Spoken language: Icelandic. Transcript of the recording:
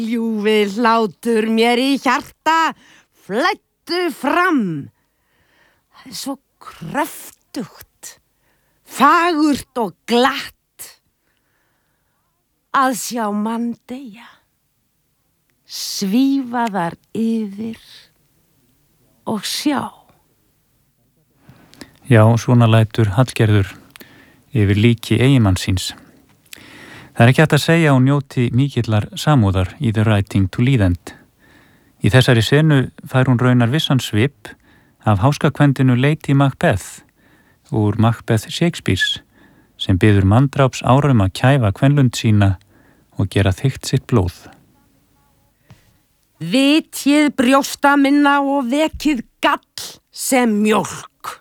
Ljúfi hlátur mér í hjarta, flæddu fram. Það svo kröftugt, fagurt og glatt að sjá mann deyja, svífa þar yfir og sjá. Já, svona lætur Hallgerður yfir líki eiginmanns síns. Það ekki hægt að segja hún njóti mikillar samúðar í The Writing to Lead End. Í þessari senu fær hún raunar vissan svip af háskakvendinu Lady Macbeth úr Macbeth Shakespeares sem biður manndráps árum að kæfa kvenlund sína og gera þykkt sitt blóð. Vitjið brjósta minna og vekið gall sem mjólk.